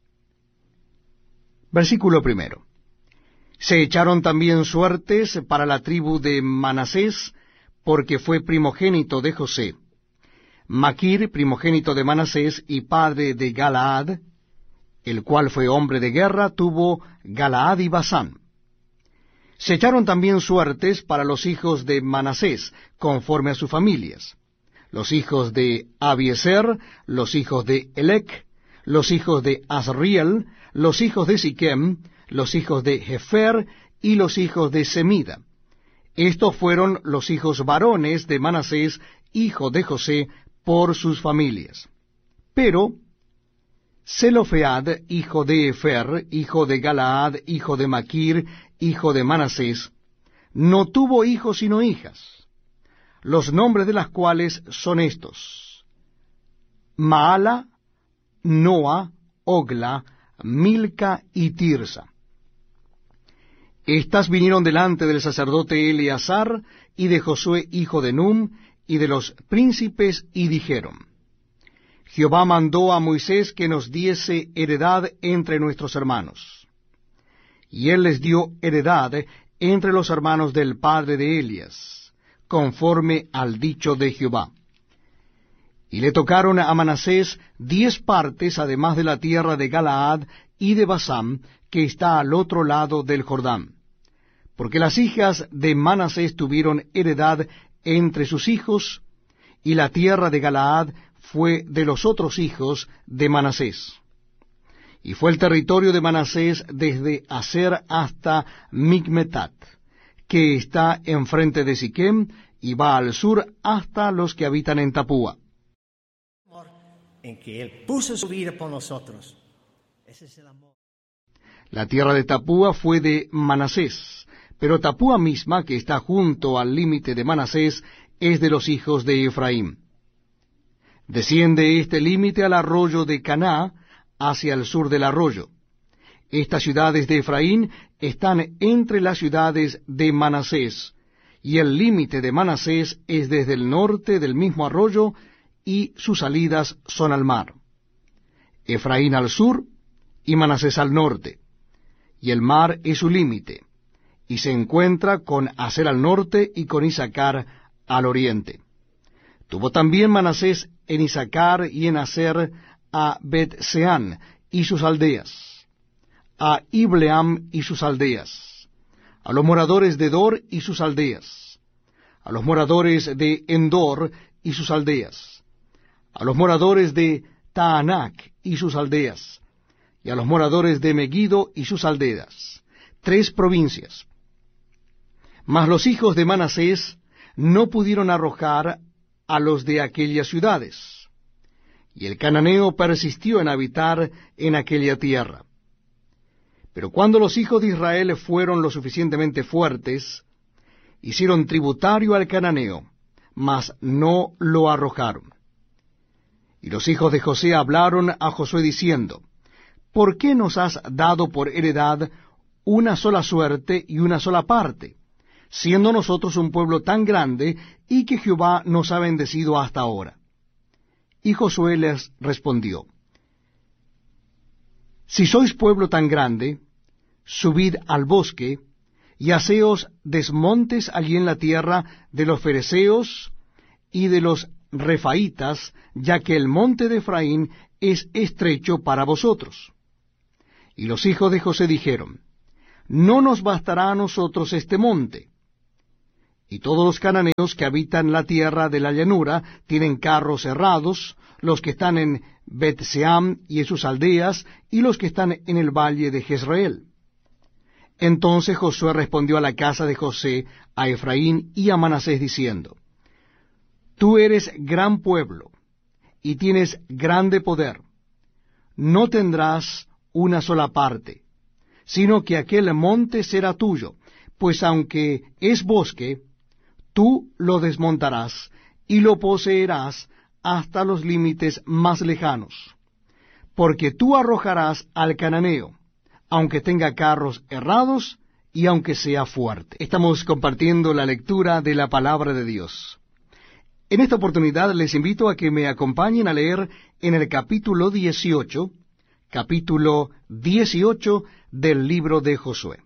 Versículo primero. Se echaron también suertes para la tribu de Manasés, porque fue primogénito de José. Maquir, primogénito de Manasés y padre de Galaad, el cual fue hombre de guerra, tuvo Galaad y Basán. Se echaron también suertes para los hijos de Manasés, conforme a sus familias. Los hijos de Abiezer, los hijos de Elec, los hijos de Asriel, los hijos de Siquem, los hijos de Jefer y los hijos de Semida. Estos fueron los hijos varones de Manasés, hijo de José, por sus familias. Pero Zelofead, hijo de Efer, hijo de Galaad, hijo de Maquir, hijo de Manasés, no tuvo hijos sino hijas, los nombres de las cuales son estos: Maala, Noa, Ogla, Milca y Tirsa. Estas vinieron delante del sacerdote Eleazar y de Josué hijo de Num y de los príncipes, y dijeron: Jehová mandó a Moisés que nos diese heredad entre nuestros hermanos. Y él les dio heredad entre los hermanos del padre de Elias, conforme al dicho de Jehová. Y le tocaron a Manasés diez partes, además de la tierra de Galaad y de Basán, que está al otro lado del Jordán. Porque las hijas de Manasés tuvieron heredad entre sus hijos, y la tierra de Galaad fue de los otros hijos de Manasés. Y fue el territorio de Manasés desde Aser hasta Micmetat, que está enfrente de Siquem, y va al sur hasta los que habitan en Tapúa. En que Él puso su vida por nosotros. Ese es el amor. La tierra de Tapúa fue de Manasés, pero Tapúa misma, que está junto al límite de Manasés, es de los hijos de Efraín. Desciende este límite al arroyo de Caná, hacia el sur del arroyo. Estas ciudades de Efraín están entre las ciudades de Manasés, y el límite de Manasés es desde el norte del mismo arroyo, y sus salidas son al mar. Efraín al sur, y Manasés al norte, y el mar es su límite, y se encuentra con Aser al norte y con Isacar al oriente. Tuvo también Manasés en Isacar y en Aser a Bet-Seán y sus aldeas, a Ibleam y sus aldeas, a los moradores de Dor y sus aldeas, a los moradores de Endor y sus aldeas, a los moradores de Taanac y sus aldeas, y a los moradores de Megiddo y sus aldeas, tres provincias. Mas los hijos de Manasés no pudieron arrojar a los de aquellas ciudades, y el cananeo persistió en habitar en aquella tierra. Pero cuando los hijos de Israel fueron lo suficientemente fuertes, hicieron tributario al cananeo, mas no lo arrojaron. Y los hijos de José hablaron a Josué diciendo: ¿Por qué nos has dado por heredad una sola suerte y una sola parte, siendo nosotros un pueblo tan grande, y que Jehová nos ha bendecido hasta ahora? Y Josué les respondió: Si sois pueblo tan grande, subid al bosque, y haceos desmontes allí en la tierra de los fereceos, y de los Refaitas, ya que el monte de Efraín es estrecho para vosotros. Y los hijos de José dijeron, no nos bastará a nosotros este monte. Y todos los cananeos que habitan la tierra de la llanura tienen carros herrados, los que están en Bet-Seam y en sus aldeas, y los que están en el valle de Jezreel. Entonces Josué respondió a la casa de José, a Efraín y a Manasés, diciendo, tú eres gran pueblo, y tienes grande poder. No tendrás una sola parte, sino que aquel monte será tuyo, pues aunque es bosque, tú lo desmontarás y lo poseerás hasta los límites más lejanos, porque tú arrojarás al cananeo, aunque tenga carros herrados y aunque sea fuerte. Estamos compartiendo la lectura de la palabra de Dios. En esta oportunidad les invito a que me acompañen a leer en el capítulo dieciocho, capítulo dieciocho del libro de Josué.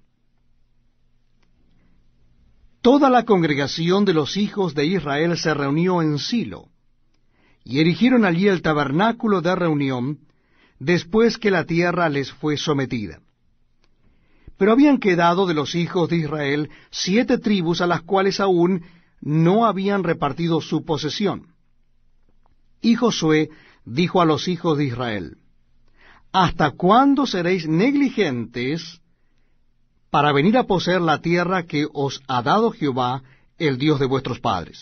Toda la congregación de los hijos de Israel se reunió en Silo, y erigieron allí el tabernáculo de reunión, después que la tierra les fue sometida. Pero habían quedado de los hijos de Israel siete tribus a las cuales aún no habían repartido su posesión. Y Josué dijo a los hijos de Israel, ¿hasta cuándo seréis negligentes para venir a poseer la tierra que os ha dado Jehová, el Dios de vuestros padres?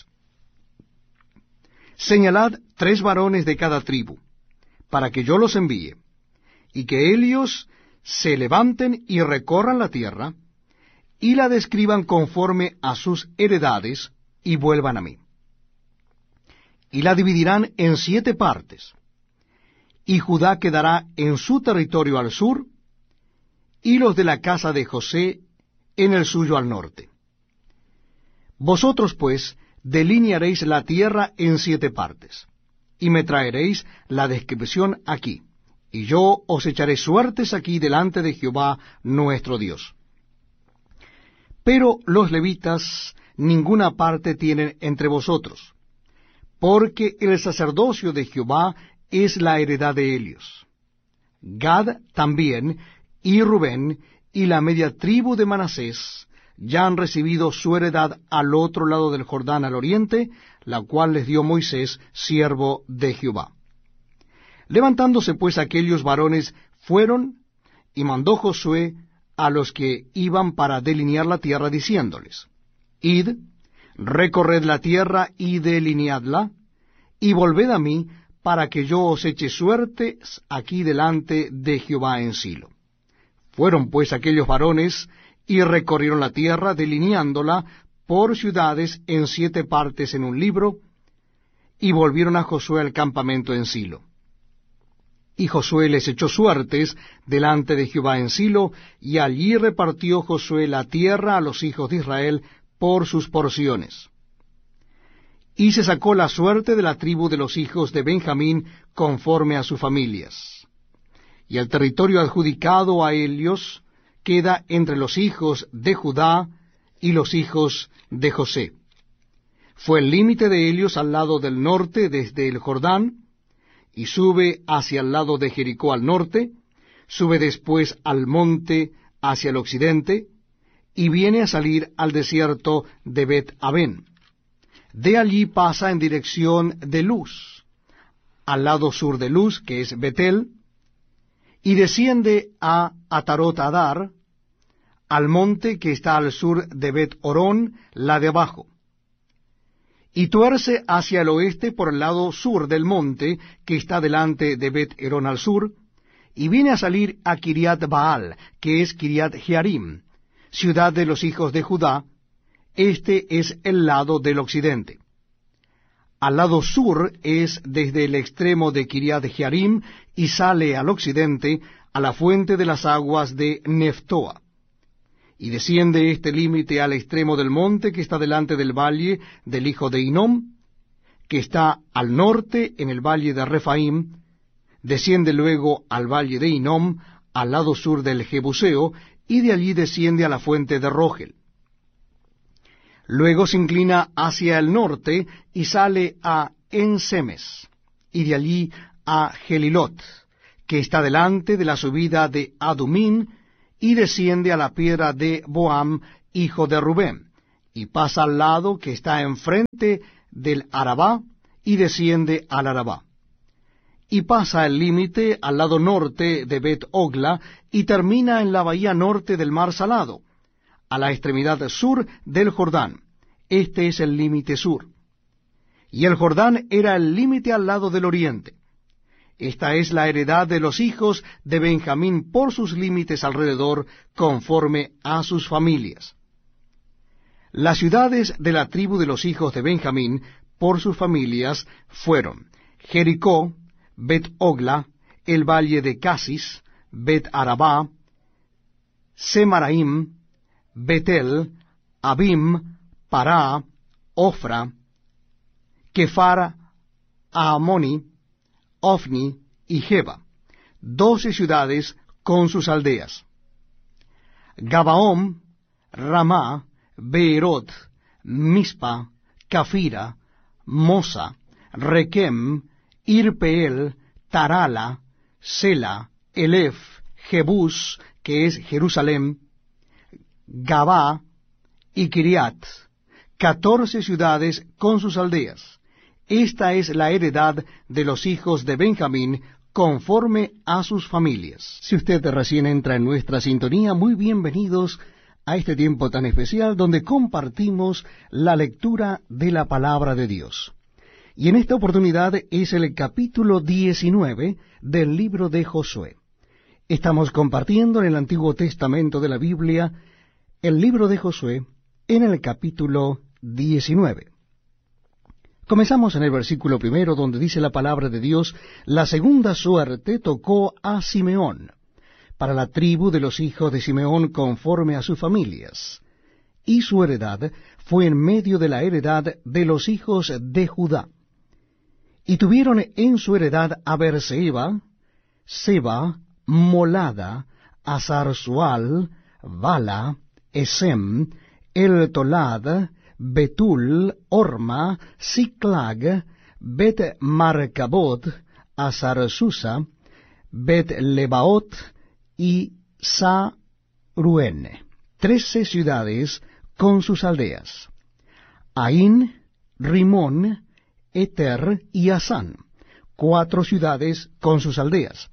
Señalad tres varones de cada tribu, para que yo los envíe, y que ellos se levanten y recorran la tierra, y la describan conforme a sus heredades, y vuelvan a mí. Y la dividirán en siete partes, y Judá quedará en su territorio al sur, y los de la casa de José en el suyo al norte. Vosotros, pues, delinearéis la tierra en siete partes, y me traeréis la descripción aquí, y yo os echaré suertes aquí delante de Jehová nuestro Dios. Pero los levitas ninguna parte tienen entre vosotros, porque el sacerdocio de Jehová es la heredad de ellos. Gad también, y Rubén, y la media tribu de Manasés, ya han recibido su heredad al otro lado del Jordán al oriente, la cual les dio Moisés, siervo de Jehová. Levantándose pues aquellos varones, fueron, y mandó Josué a los que iban para delinear la tierra, diciéndoles, Id, recorred la tierra y delineadla, y volved a mí, para que yo os eche suertes aquí delante de Jehová en Silo. Fueron pues aquellos varones, y recorrieron la tierra, delineándola por ciudades en siete partes en un libro, y volvieron a Josué al campamento en Silo. Y Josué les echó suertes delante de Jehová en Silo, y allí repartió Josué la tierra a los hijos de Israel por sus porciones. Y se sacó la suerte de la tribu de los hijos de Benjamín conforme a sus familias. Y el territorio adjudicado a ellos queda entre los hijos de Judá y los hijos de José. Fue el límite de ellos al lado del norte desde el Jordán, y sube hacia el lado de Jericó al norte, sube después al monte hacia el occidente, y viene a salir al desierto de Bet-Aven. De allí pasa en dirección de Luz, al lado sur de Luz, que es Betel, y desciende a Atarot Adar, al monte que está al sur de Bet-Orón, la de abajo, y tuerce hacia el oeste por el lado sur del monte que está delante de Bet-Herón al sur, y viene a salir a Kiriat Baal, que es Kiriat Jearim, ciudad de los hijos de Judá. Este es el lado del occidente. Al lado sur es desde el extremo de Kiriat Jearim, y sale al occidente a la fuente de las aguas de Neftoa. Y desciende este límite al extremo del monte que está delante del valle del hijo de Hinnom, que está al norte en el valle de Refaim, desciende luego al valle de Hinnom, al lado sur del Jebuseo, y de allí desciende a la fuente de Rogel. Luego se inclina hacia el norte y sale a Ensemes, y de allí a Gelilot, que está delante de la subida de Adumín, y desciende a la piedra de Boam, hijo de Rubén, y pasa al lado que está enfrente del Arabá, y desciende al Arabá. Y pasa el límite al lado norte de Bet-Ogla, y termina en la bahía norte del mar Salado, a la extremidad sur del Jordán. Este es el límite sur. Y el Jordán era el límite al lado del oriente. Esta es la heredad de los hijos de Benjamín por sus límites alrededor, conforme a sus familias. Las ciudades de la tribu de los hijos de Benjamín por sus familias fueron Jericó, Bet-Ogla, el valle de Casis, Bet-Arabá, Semaraim, Betel, Abim, Pará, Ofra, Kefar, Aamoni, Ofni y Jeba, doce ciudades con sus aldeas. Gabaón, Ramá, Beerot, Mispa, Cafira, Mosa, Requem, Irpeel, Tarala, Sela, Elef, Jebús, que es Jerusalén, Gabá y Kiriat, catorce ciudades con sus aldeas. Esta es la heredad de los hijos de Benjamín, conforme a sus familias. Si usted recién entra en nuestra sintonía, muy bienvenidos a este tiempo tan especial donde compartimos la lectura de la palabra de Dios. Y en esta oportunidad es el capítulo diecinueve del libro de Josué. Estamos compartiendo en el Antiguo Testamento de la Biblia el libro de Josué en el capítulo diecinueve. Comenzamos en el versículo primero, donde dice la palabra de Dios: la segunda suerte tocó a Simeón, para la tribu de los hijos de Simeón conforme a sus familias, y su heredad fue en medio de la heredad de los hijos de Judá. Y tuvieron en su heredad a Beerseba, Seba, Molada, Azar-Sual, Bala, Esem, El Tolad, Betul, Orma, Siclag, Bet-Marcabot, Azar-Susa, Bet-Lebaot y Sa-Ruén, trece ciudades con sus aldeas. Ain, Rimón, Eter y Asán, cuatro ciudades con sus aldeas.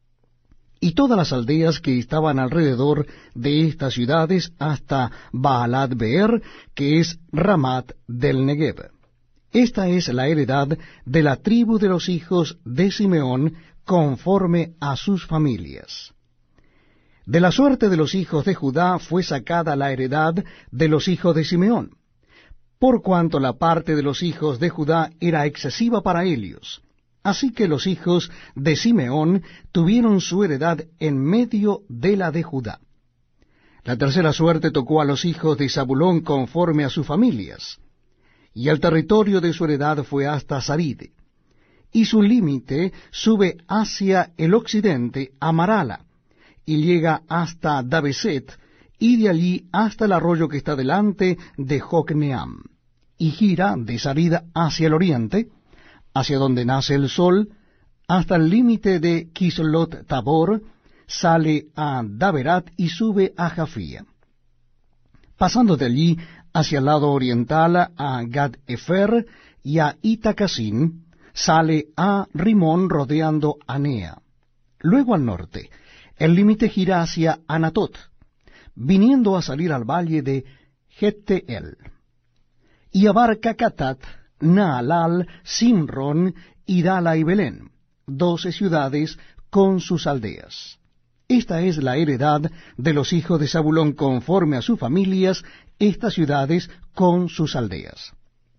Y todas las aldeas que estaban alrededor de estas ciudades hasta Baalat Beer, que es Ramat del Negev. Esta es la heredad de la tribu de los hijos de Simeón conforme a sus familias. De la suerte de los hijos de Judá fue sacada la heredad de los hijos de Simeón, por cuanto la parte de los hijos de Judá era excesiva para ellos. Así que los hijos de Simeón tuvieron su heredad en medio de la de Judá. La tercera suerte tocó a los hijos de Zabulón conforme a sus familias, y el territorio de su heredad fue hasta Sarid, y su límite sube hacia el occidente a Marala, y llega hasta Dabeset, y de allí hasta el arroyo que está delante de Jocneam, y gira de Sarid hacia el oriente, hacia donde nace el sol, hasta el límite de Kislot Tabor, sale a Daberat y sube a Jafía. Pasando de allí hacia el lado oriental a Gad-Efer y a Itacasín, sale a Rimón rodeando a Nea. Luego al norte, el límite gira hacia Anatot, viniendo a salir al valle de Jetteel, y abarca Catat, Naalal, Simrón, Idala y Belén, doce ciudades con sus aldeas. Esta es la heredad de los hijos de Zabulón conforme a sus familias, estas ciudades con sus aldeas.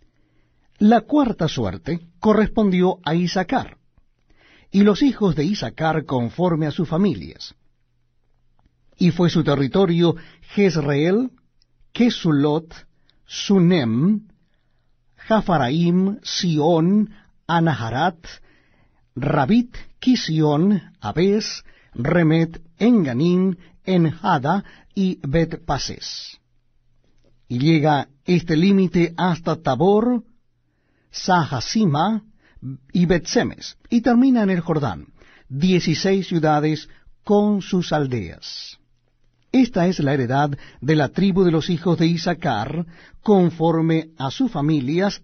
La cuarta suerte correspondió a Isacar, y los hijos de Isacar conforme a sus familias. Y fue su territorio Jezreel, Kesulot, Sunem, Jafaraim, Sion, Anaharat, Rabit, Kisión, Abes, Remet, Enganim, Enjada y Bet-Pases. y llega este límite hasta Tabor, Sahasima y Bet-Semes, y termina en el Jordán, dieciséis ciudades con sus aldeas. Esta es la heredad de la tribu de los hijos de Isaacar, conforme a sus familias,